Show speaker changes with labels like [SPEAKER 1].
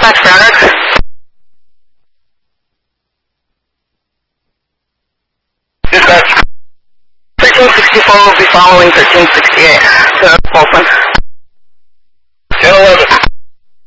[SPEAKER 1] dispatch Frederick.
[SPEAKER 2] Dispatch.
[SPEAKER 1] 1364 will be following 1368. So, open.